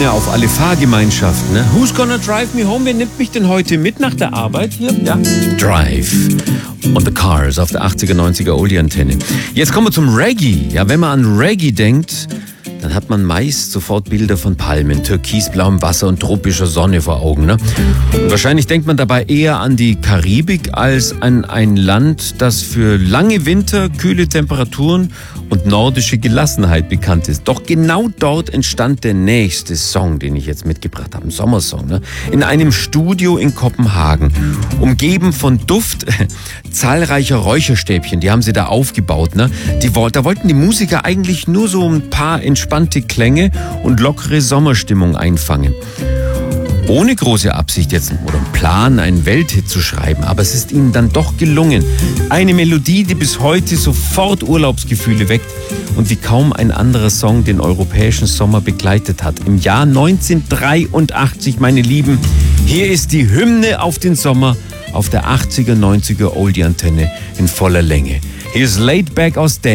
Hymne auf alle Fahrgemeinschaften. Ne? Who's gonna drive me home? Wer nimmt mich denn heute mit nach der Arbeit hier? Ja. Drive on the Cars auf der 80er, 90er Oldie-Antenne. Jetzt kommen wir zum Reggae. Ja, wenn man an Reggae denkt, dann hat man meist sofort Bilder von Palmen, türkisblauem Wasser und tropischer Sonne vor Augen. Ne? Und wahrscheinlich denkt man dabei eher an die Karibik als an ein Land, das für lange Winter, kühle Temperaturen und nordische Gelassenheit bekannt ist. Doch genau dort entstand der nächste Song, den ich jetzt mitgebracht habe, ein Sommersong. Ne? In einem Studio in Kopenhagen, umgeben von Duft zahlreicher Räucherstäbchen, die haben sie da aufgebaut. Ne? Da wollten die Musiker eigentlich nur so ein paar entspannte Klänge und lockere Sommerstimmung einfangen. Ohne große Absicht jetzt oder einen Plan, einen Welthit zu schreiben, aber es ist ihnen dann doch gelungen. Eine Melodie, die bis heute sofort Urlaubsgefühle weckt und wie kaum ein anderer Song den europäischen Sommer begleitet hat. Im Jahr 1983, meine Lieben, hier ist die Hymne auf den Sommer auf der 80er, 90er Oldie-Antenne in voller Länge. Hier ist Laid Back aus